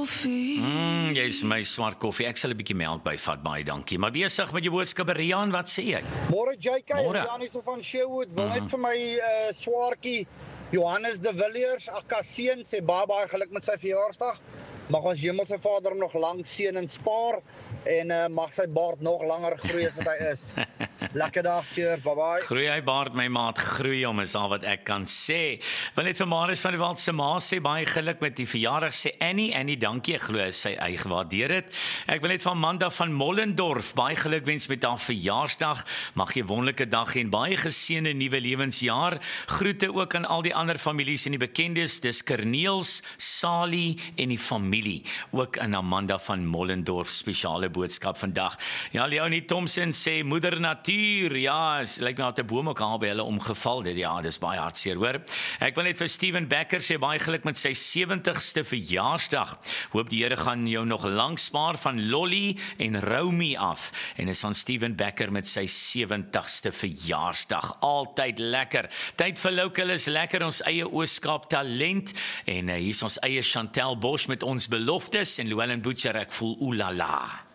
koffie. Jy is my swart koffie. Ek sal 'n bietjie melk byvat, baie dankie. Maar besig met jou boodskap, Rian, wat sê jy? Môre JK, Môre. Janie so van Sherwood, wil net vir my swaartjie Johannes de Villiers, Akaseen, sê baie geluk met sy verjaarsdag. Mag ons Hemelse Vader hom nog lank seën en spaar en mag sy baard nog langer groei as wat hy is. Lekker dag, cheers, bye. Groei hy baard, my maat, groei hom, is al wat ek kan sê. Wil net vir Marius van der Walt se ma sê, baie geluk met die verjaardag, sê Annie, dankie, ek glo sy eie gewaardeer het. Ek wil net van Amanda van Mollendorf, baie geluk wens met haar verjaarsdag, mag jy 'n wonderlike dag hê en baie geseënde nuwe lewensjaar. Groete ook aan al die ander families en die bekendes, dis Kerneels, Sali en die familie. Ook aan Amanda van Mollendorf, spesiale boodskap vandag. Ja, Leonie Thompson sê, moeder natuur, ja, lyk my het 'n boom ook al by hulle omgeval, dis baie hartseer, hoor. Ek wil net vir Steven Becker sê, baie geluk met sy 70ste verjaarsdag. Hoop die Here gaan jou nog lank spaar van Lolly en Romy af. En is aan Steven Becker met sy 70ste verjaarsdag. Altyd lekker. Tyd vir Local is lekker, ons eie Ooskaap talent. En hier is ons eie Chantel Bosch met ons beloftes en Llewellyn Butcher, ek voel oelala.